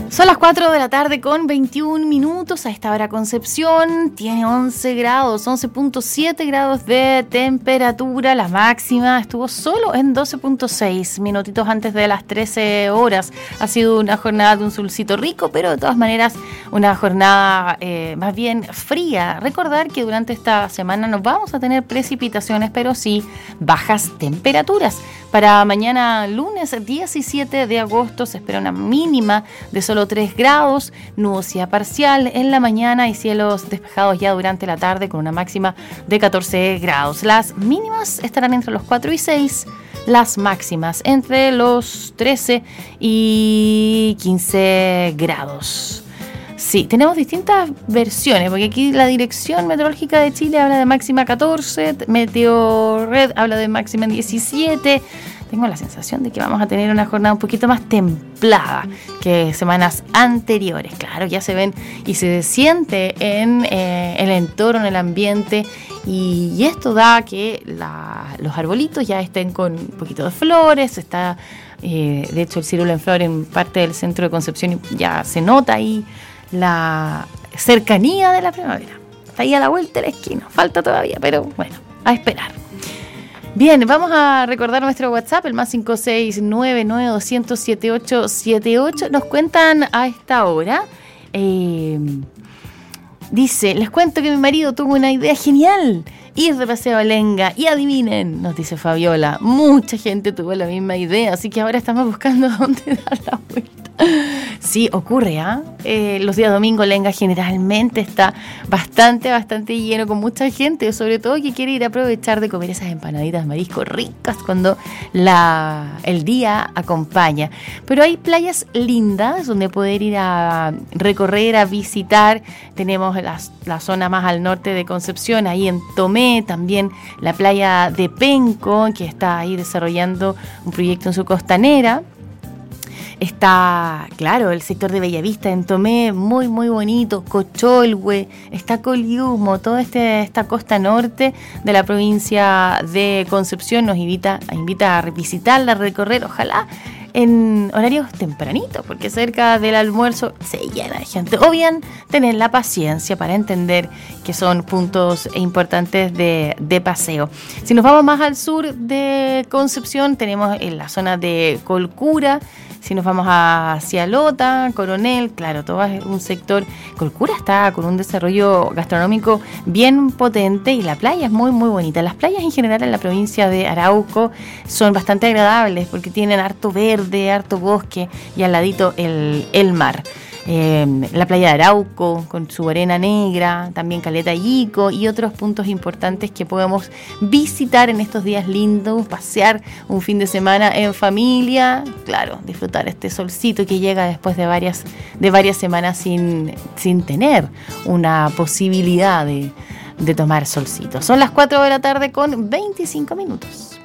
Son las 4 de la tarde con 21 minutos. A esta hora Concepción tiene 11 grados, 11.7 grados de temperatura. La máxima estuvo solo en 12.6 minutitos antes de las 13 horas. Ha sido una jornada de un solcito rico, pero de todas maneras una jornada más bien fría. Recordar que durante esta semana no vamos a tener precipitaciones, pero sí bajas temperaturas. Para mañana lunes 17 de agosto se espera una mínima de solo 3 grados, nubosidad parcial en la mañana y cielos despejados ya durante la tarde con una máxima de 14 grados. Las mínimas estarán entre los 4 y 6, las máximas entre los 13 y 15 grados. Sí, tenemos distintas versiones, porque aquí la Dirección Meteorológica de Chile habla de máxima 14, Meteorred habla de máxima 17. Tengo la sensación de que vamos a tener una jornada un poquito más templada que semanas anteriores. Claro, ya se ven y se siente en el entorno, en el ambiente, y esto da que los arbolitos ya estén con un poquito de flores. Está, de hecho, el ciruelo en flor en parte del centro de Concepción, ya se nota ahí la cercanía de la primavera. Está ahí a la vuelta de la esquina, falta todavía, pero bueno, a esperar. Bien, vamos a recordar nuestro WhatsApp, el más 56992007878. Nos cuentan a esta hora, dice, les cuento que mi marido tuvo una idea genial, ir de paseo a Lenga, y adivinen, nos dice Fabiola, mucha gente tuvo la misma idea, así que ahora estamos buscando dónde dar la vuelta. Sí, ocurre, los días domingo Lenga generalmente está bastante lleno, con mucha gente, sobre todo que quiere ir a aprovechar de comer esas empanaditas de marisco ricas cuando el día acompaña. Pero hay playas lindas donde poder ir a recorrer, a visitar. Tenemos la zona más al norte de Concepción, ahí en Tomé, también la playa de Penco, que está ahí desarrollando un proyecto en su costanera. Está, claro, el sector de Bellavista en Tomé, muy bonito, Cocholhue, está Coliumo, toda esta costa norte de la provincia de Concepción nos invita a revisitarla, a recorrer, ojalá en horarios tempranitos, porque cerca del almuerzo se llena de gente. O bien tener la paciencia para entender que son puntos importantes de paseo. Si nos vamos más al sur de Concepción, tenemos en la zona de Colcura. Si nos vamos hacia Lota, Coronel, claro, todo es un sector. Colcura está con un desarrollo gastronómico bien potente y la playa es muy bonita. Las playas en general en la provincia de Arauco son bastante agradables porque tienen harto verde, harto bosque y al ladito el mar. La playa de Arauco con su arena negra, también Caleta Yico y otros puntos importantes que podemos visitar en estos días lindos, pasear un fin de semana en familia, claro, disfrutar este solcito que llega después de varias semanas sin tener una posibilidad de tomar solcito. Son las 4 de la tarde con 25 minutos.